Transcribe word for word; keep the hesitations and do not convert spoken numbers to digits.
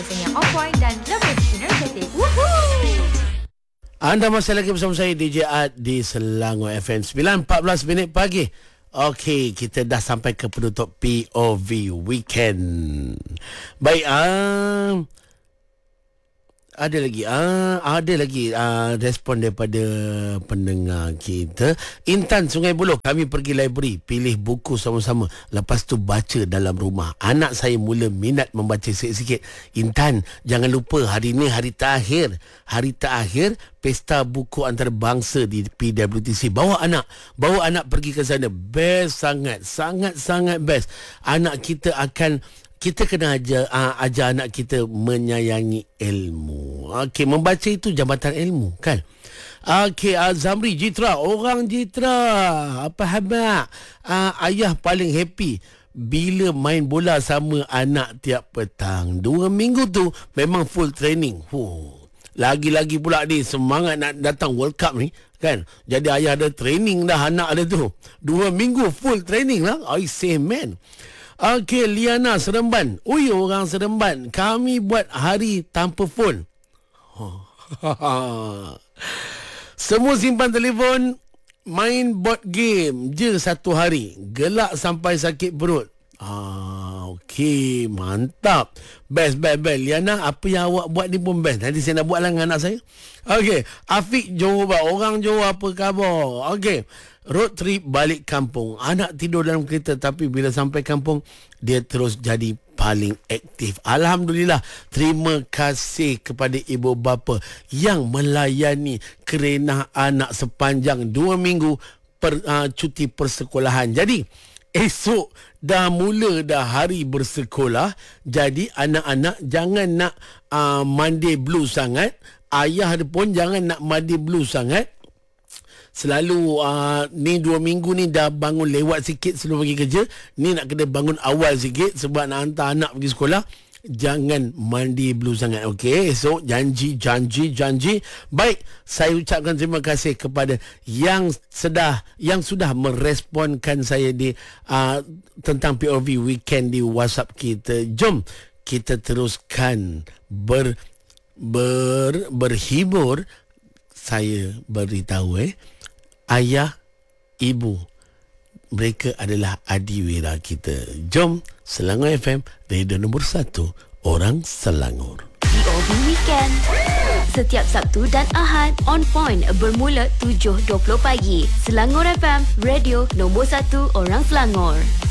Biasanya On Point dan lebih energetik. Woohoo! Anda masih lagi bersama saya D J Ad di Selangor F M. Sembilan empat belas minit pagi. Okey, kita dah sampai ke penutup P O V Weekend. Baik, ah uh, ada lagi ah uh, ada lagi uh, respon daripada pendengar kita. Intan Sungai Buloh, kami pergi library, pilih buku sama-sama, lepas tu baca dalam rumah. Anak saya mula minat membaca sikit-sikit. Intan, jangan lupa hari ni hari terakhir, hari terakhir Pesta Buku Antarabangsa di P W T C. Bawa anak, bawa anak pergi ke sana. Best sangat, sangat-sangat best. Anak kita akan kita kena ajar, uh, ajar anak kita menyayangi ilmu. Okey, membaca itu jambatan ilmu, kan? Okey, uh, Zamri Jitra, orang Jitra, apa khabar? Uh, ayah paling happy bila main bola sama anak tiap petang. Dua minggu tu memang full training. Huh. Lagi-lagi pula ni semangat nak datang World Cup ni, kan? Jadi ayah ada training dah anak dia tu. Dua minggu full training lah. I say man. Okey, Liana Seremban. Ui, orang Seremban. Kami buat hari tanpa phone. Semua simpan telefon, main board game je satu hari. Gelak sampai sakit perut. Ah, okey, mantap. Best, best, best. Liana, apa yang awak buat ni pun best. Nanti saya nak buat lah dengan anak saya. Okey, Afiq Johor. Orang Johor, apa khabar? Okey, road trip balik kampung. Anak tidur dalam kereta, tapi bila sampai kampung, dia terus jadi paling aktif. Alhamdulillah. Terima kasih kepada ibu bapa yang melayani kerenah anak sepanjang dua minggu per, uh, cuti persekolahan. Jadi, esok dah mula dah hari bersekolah. Jadi anak-anak jangan nak uh, mandi blue sangat. Ayah pun jangan nak mandi blue sangat. Selalu uh, ni dua minggu ni dah bangun lewat sikit sebelum pergi kerja. Ni nak kena bangun awal sikit sebab nak hantar anak pergi sekolah. Jangan mandi blue sangat. Okey, so janji, janji, janji. Baik, saya ucapkan terima kasih kepada yang sedah, yang sudah meresponkan saya di uh, tentang P O V Weekend di WhatsApp kita. Jom kita teruskan ber, ber berhibur. Saya beritahu eh, ayah, ibu, mereka adalah adiwira kita. Jom, Selangor F M, radio nombor satu, orang Selangor. P O V Weekend. Setiap Sabtu dan Ahad, On Point bermula tujuh dua puluh pagi. Selangor F M, radio nombor satu, orang Selangor.